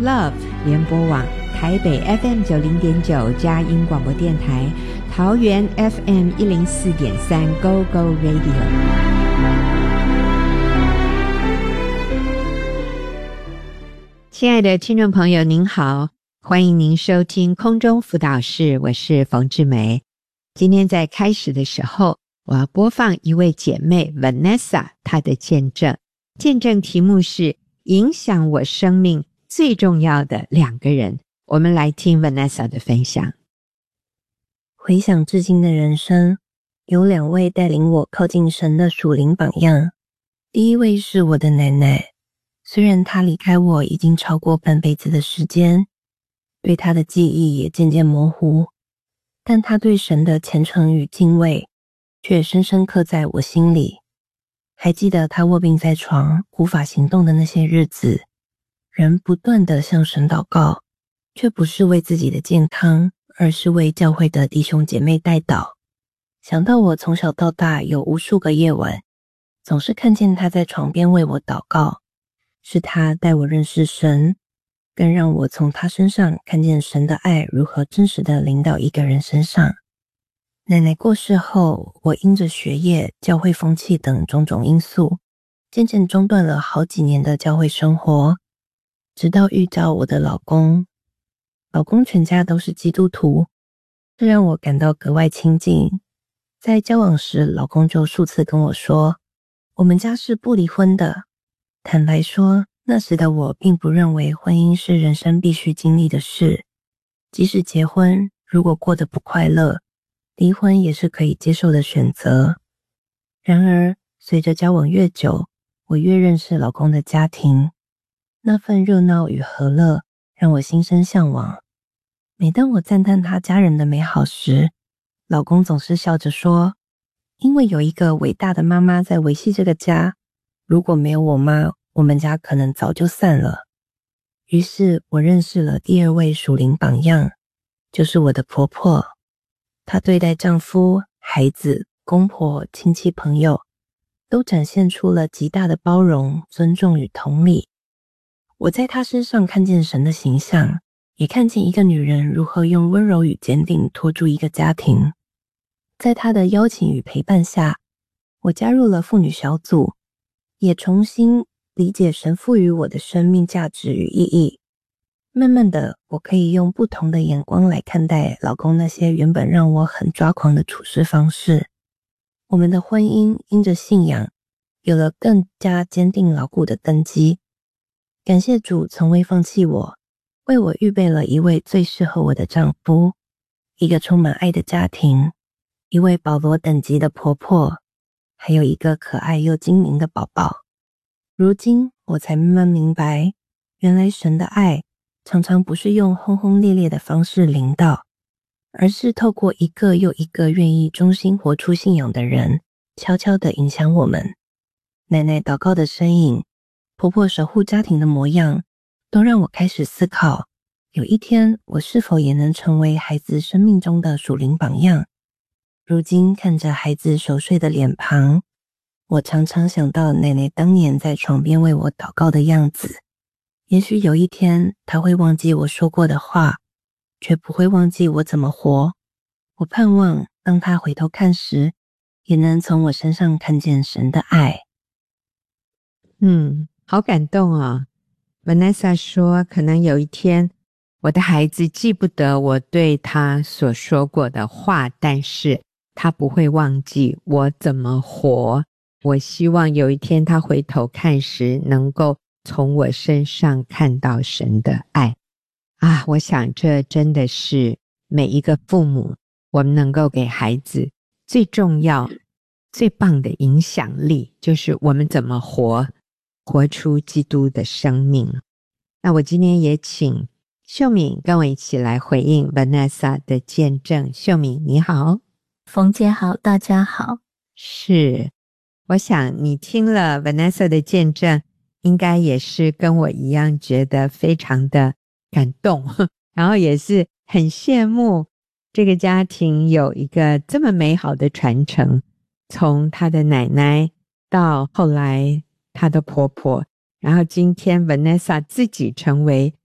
Love 联播网，台北 FM90.9 佳音广播电台，桃园 FM104.3 Go Go Radio。亲爱的听众朋友您好，欢迎您收听空中辅导室，我是冯志梅。今天在开始的时候，我要播放一位姐妹 Vanessa 她的见证题目是影响我生命最重要的2个人。我们来听 Vanessa 的分享。 回想至今的人生，有2位带领我靠近神的属灵榜样。第一位是我的奶奶，虽然她离开我已经超过半辈子的时间，对她的记忆也渐渐模糊，但她对神的虔诚与敬畏却深深刻在我心里。还记得她卧病在床无法行动的那些日子，人不断地向神祷告，却不是为自己的健康，而是为教会的弟兄姐妹代祷。想到我从小到大有无数个夜晚，总是看见她在床边为我祷告，是她带我认识神，更让我从她身上看见神的爱如何真实地临到一个人身上。奶奶过世后，我因着学业、教会风气等种种因素，渐渐中断了好几年的教会生活，直到遇到我的老公全家都是基督徒，这让我感到格外亲近。在交往时，老公就数次跟我说，我们家是不离婚的。坦白说，那时的我并不认为婚姻是人生必须经历的事，即使结婚，如果过得不快乐，离婚也是可以接受的选择。然而，随着交往越久，我越认识老公的家庭，那份热闹与和乐让我心生向往。每当我赞叹他家人的美好时，老公总是笑着说，因为有一个伟大的妈妈在维系这个家，如果没有我妈，我们家可能早就散了。于是我认识了第2位属灵榜样，就是我的婆婆。她对待丈夫、孩子、公婆、亲戚朋友，都展现出了极大的包容、尊重与同理。我在她身上看见神的形象，也看见一个女人如何用温柔与坚定拖住一个家庭。在她的邀请与陪伴下，我加入了妇女小组，也重新理解神赋予我的生命价值与意义。慢慢的，我可以用不同的眼光来看待老公那些原本让我很抓狂的处事方式。我们的婚姻因着信仰，有了更加坚定牢固的根基。感谢主从未放弃我，为我预备了一位最适合我的丈夫，一个充满爱的家庭，一位保罗等级的婆婆，还有一个可爱又精明的宝宝。如今我才慢慢明白，原来神的爱常常不是用轰轰烈烈的方式临到，而是透过一个又一个愿意忠心活出信仰的人，悄悄地影响我们。奶奶祷告的身影，婆婆守护家庭的模样，都让我开始思考，有一天我是否也能成为孩子生命中的属灵榜样。如今看着孩子熟睡的脸庞，我常常想到奶奶当年在床边为我祷告的样子。也许有一天她会忘记我说过的话，却不会忘记我怎么活。我盼望当她回头看时，也能从我身上看见神的爱。 好感动哦。Vanessa 说，可能有一天我的孩子记不得我对他所说过的话，但是他不会忘记我怎么活。我希望有一天他回头看时，能够从我身上看到神的爱啊！我想这真的是每一个父母，我们能够给孩子最重要、最棒的影响力，就是我们怎么活出基督的生命。那我今天也请秀敏跟我一起来回应 Vanessa 的见证。秀敏你好。 冯姐好，大家好。 是，我想你听了 Vanessa 的见证，应该也是跟我一样觉得非常的感动，然后也是很羡慕这个家庭有一个这么美好的传承，从她的奶奶到后来她的婆婆，然后今天 Vanessa 自己成为